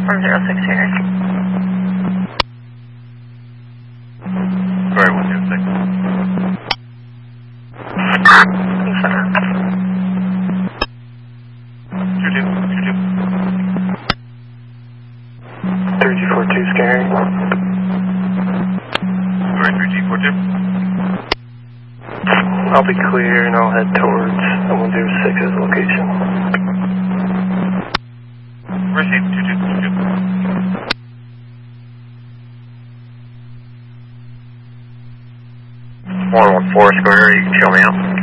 from 06 here. Sorry, 106. Thanks for that. 22. 3G42 scanning. Sorry, 3G42. I'll be clear and I'll head towards 106's location. Received, 22. 114 Square, you can show me out.